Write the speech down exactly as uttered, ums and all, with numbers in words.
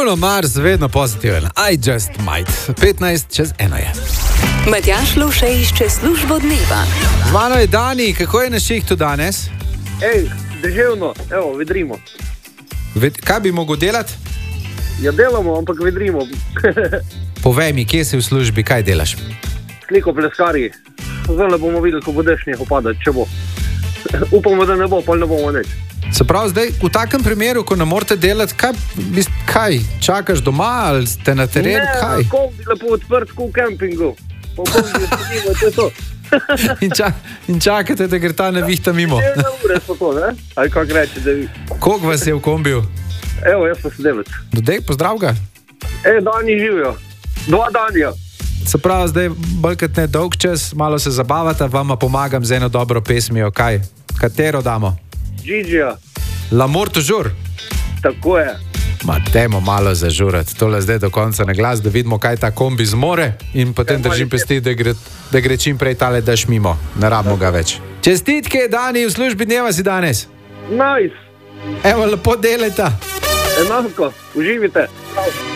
Bruno Mars, vedno pozitiven. I just might. petnajst čez eno je. Matjaž Lovše išče službo dneva. Z mano je Dani, kako je na šihtu danes? Ej, deževno, evo, vedrimo. Ved, kaj bi mogel delati? Ja, delamo, ampak vedrimo. Povej mi, kje si v službi, kaj delaš? Sliko pleskarji. Zdaj bomo videli, ko bo dež nehal padati, če bo. Upamo, da ne bo, pa ne bomo nič. Se pravi, zdaj v takem primeru, ko ne morete delati, kaj, kaj čakaš doma ali ste na terenu? Ne, kaj? kombi lepo odprt, kot v kempingu. Po kombi sedimo, to je to. in, ča, in čakate, da gre ta nevihta mimo. Ene ure so to, ne? Ali kako reči, da vi. Koliko vas je v kombiju? Evo, jaz pa sedebec. Dodej, pozdrav ga. E, Dani živijo. Dva Danija. Se pravi, zdaj bolj kot ne dolg čas, malo se zabavata, vama pomagam z eno dobro pesmijo. Kaj? Katero damo? Gigija. L'amor toujours. Tako je. Ma, dajmo malo zažurati. Tole zdaj do konca na glas, da vidimo, kaj ta kombi zmore in potem ja, držim pesti, da gre, da gre čim prej tale daš mimo. Ne rabimo ga več. Čestitke, Dani, v službi dneva si danes. Nice. Evo, lepo delajta. Enako, uživite.